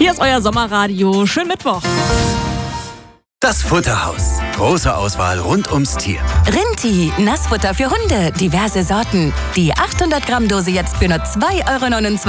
Hier ist euer Sommerradio. Schönen Mittwoch. Das Futterhaus. Große Auswahl rund ums Tier. Rinti, Nassfutter für Hunde, diverse Sorten. Die 800 Gramm Dose jetzt für nur 2,29 €